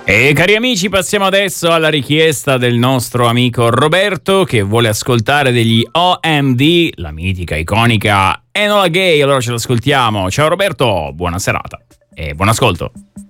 E cari amici, passiamo adesso alla richiesta del nostro amico Roberto che vuole ascoltare degli OMD, la mitica, iconica Enola Gay. Allora ce l'ascoltiamo. Ciao Roberto, buona serata e buon ascolto.